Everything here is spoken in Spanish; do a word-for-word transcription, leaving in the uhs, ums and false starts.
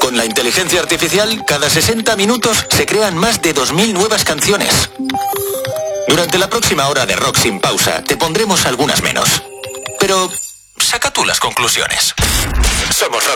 Con la inteligencia artificial, cada sesenta minutos se crean más de dos mil nuevas canciones. Durante la próxima hora de Rock Sin Pausa, te pondremos algunas menos. Pero saca tú las conclusiones. Somos Rock